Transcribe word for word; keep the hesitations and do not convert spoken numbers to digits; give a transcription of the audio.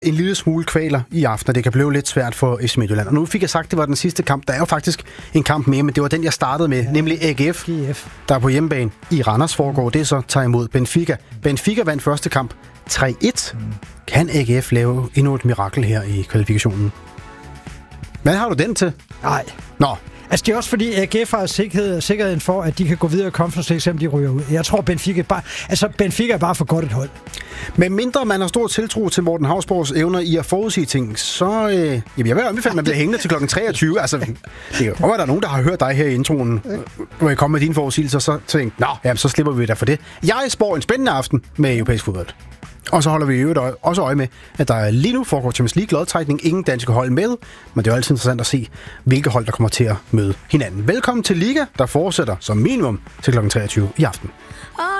en lille smule kvaler i aften, og det kan blive lidt svært for F C Midtjylland. Og nu fik jeg sagt, at det var den sidste kamp. Der er jo faktisk en kamp mere, men det var den, jeg startede med, ja. Nemlig A G F, G F, der er på hjemmebane i Randers foregår. Det så tager imod Benfica. Benfica vandt første kamp tre et. Mm. Kan A G F lave endnu et mirakel her i kvalifikationen? Hvad har du den til? Nej. Nå. Altså, det er også fordi, A G F har sikkerhed, sikkerheden for, at de kan gå videre i Conference League, selvom de ryger ud. Jeg tror, Benfica bare, altså, Benfica er bare for godt et hold. Men mindre man har stor tiltro til Morten Hausborgs evner i at forudsige ting, så... Øh, jamen, jeg vil anbefale, at man bliver hængende til klokken treogtyve. Altså, det er jo, der er nogen, der har hørt dig her i introen, hvor jeg kom med dine forudsigelser, så tænkte nå, jamen, så slipper vi da for det. Jeg spår en spændende aften med europæisk fodbold. Og så holder vi jo også øje med, at der lige nu foregår Champions League-lodtrækning. Ingen danske hold med, men det er jo altid interessant at se, hvilke hold, der kommer til at møde hinanden. Velkommen til Liga, der fortsætter som minimum til klokken treogtyve i aften.